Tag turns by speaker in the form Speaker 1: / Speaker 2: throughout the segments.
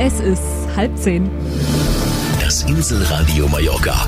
Speaker 1: Es ist 9:30.
Speaker 2: Das Inselradio Mallorca.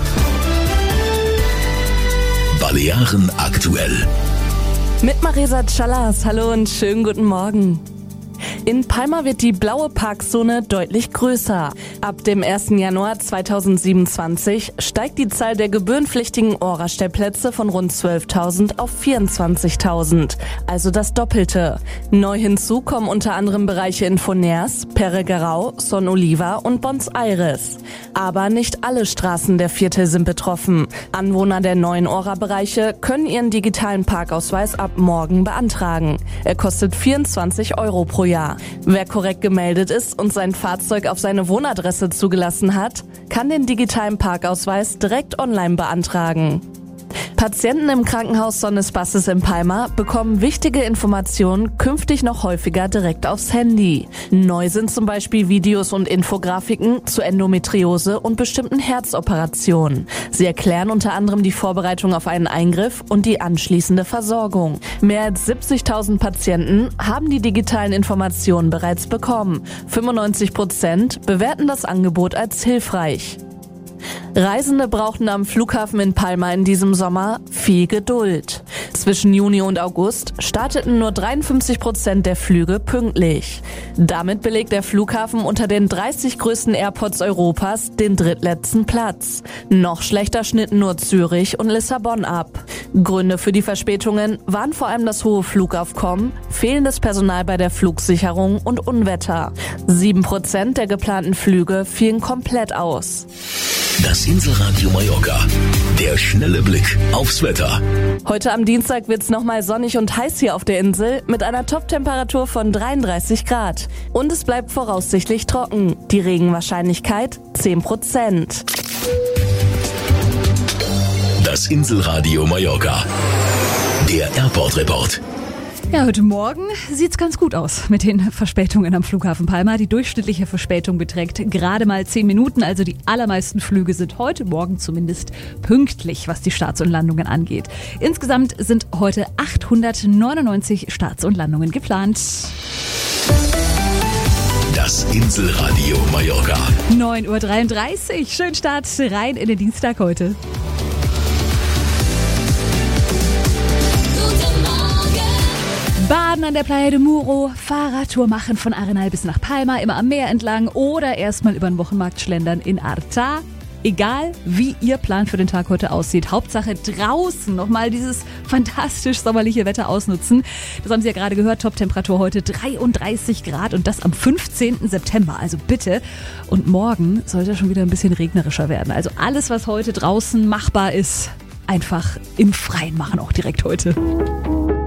Speaker 2: Balearen aktuell.
Speaker 3: Mit Marisa Callas, hallo und schönen guten Morgen. In Palma wird die blaue Parkzone deutlich größer. Ab dem 1. Januar 2027 steigt die Zahl der gebührenpflichtigen Ora-Stellplätze von rund 12.000 auf 24.000, also das Doppelte. Neu hinzu kommen unter anderem Bereiche in Foners, Peregarau, Son Oliva und Bons Aires. Aber nicht alle Straßen der Viertel sind betroffen. Anwohner der neuen Ora-Bereiche können ihren digitalen Parkausweis ab morgen beantragen. Er kostet 24 € pro Jahr. Wer korrekt gemeldet ist und sein Fahrzeug auf seine Wohnadresse zugelassen hat, kann den digitalen Parkausweis direkt online beantragen. Patienten im Krankenhaus Son Espaces in Palma bekommen wichtige Informationen künftig noch häufiger direkt aufs Handy. Neu sind zum Beispiel Videos und Infografiken zu Endometriose und bestimmten Herzoperationen. Sie erklären unter anderem die Vorbereitung auf einen Eingriff und die anschließende Versorgung. Mehr als 70.000 Patienten haben die digitalen Informationen bereits bekommen. 95% bewerten das Angebot als hilfreich. Reisende brauchten am Flughafen in Palma in diesem Sommer viel Geduld. Zwischen Juni und August starteten nur 53% der Flüge pünktlich. Damit belegt der Flughafen unter den 30 größten Airports Europas den drittletzten Platz. Noch schlechter schnitten nur Zürich und Lissabon ab. Gründe für die Verspätungen waren vor allem das hohe Flugaufkommen, fehlendes Personal bei der Flugsicherung und Unwetter. 7% der geplanten Flüge fielen komplett aus.
Speaker 2: Das Inselradio Mallorca. Der schnelle Blick aufs Wetter.
Speaker 3: Heute am Dienstag wird's nochmal sonnig und heiß hier auf der Insel mit einer Top-Temperatur von 33 Grad. Und es bleibt voraussichtlich trocken. Die Regenwahrscheinlichkeit 10%.
Speaker 2: Das Inselradio Mallorca. Der Airport Report.
Speaker 1: Ja, heute Morgen sieht's ganz gut aus mit den Verspätungen am Flughafen Palma. Die durchschnittliche Verspätung beträgt gerade mal 10 Minuten. Also die allermeisten Flüge sind heute Morgen zumindest pünktlich, was die Starts und Landungen angeht. Insgesamt sind heute 899 Starts und Landungen geplant.
Speaker 2: Das Inselradio Mallorca.
Speaker 1: 9:33 Uhr. Schönen Start rein in den Dienstag heute. Baden an der Playa de Muro, Fahrradtour machen von Arenal bis nach Palma, immer am Meer entlang oder erstmal über den Wochenmarkt schlendern in Arta. Egal, wie Ihr Plan für den Tag heute aussieht, Hauptsache draußen nochmal dieses fantastisch sommerliche Wetter ausnutzen. Das haben Sie ja gerade gehört, Top-Temperatur heute 33 Grad und das am 15. September, also bitte. Und morgen sollte es schon wieder ein bisschen regnerischer werden. Also alles, was heute draußen machbar ist, einfach im Freien machen, auch direkt heute.